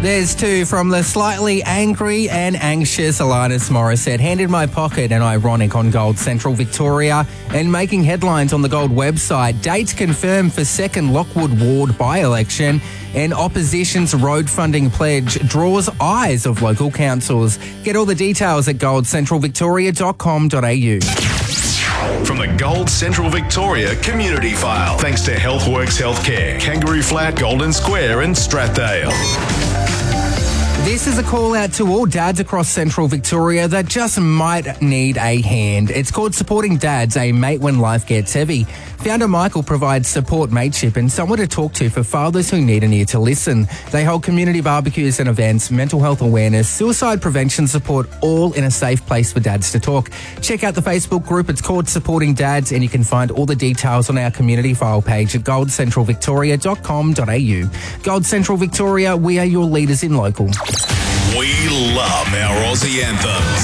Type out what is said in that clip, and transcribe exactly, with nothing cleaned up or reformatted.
There's two from the slightly angry and anxious Alanis Morissette. Hand in my pocket and ironic on Gold Central Victoria, and making headlines on the Gold website. Dates confirmed for second Lockwood Ward by-election, and opposition's road funding pledge draws eyes of local councils. Get all the details at gold central victoria dot com dot a u. From the Gold Central Victoria Community File, thanks to Healthworks Healthcare, Kangaroo Flat, Golden Square and Strathdale. This is a call out to all dads across Central Victoria that just might need a hand. It's called Supporting Dads, a mate when life gets heavy. Founder Michael provides support, mateship and someone to talk to for fathers who need an ear to listen. They hold community barbecues and events, mental health awareness, suicide prevention support, all in a safe place for dads to talk. Check out the Facebook group. It's called Supporting Dads, and you can find all the details on our community file page at gold central victoria dot com dot a u. Gold Central Victoria, we are your leaders in local. We love our Aussie anthems.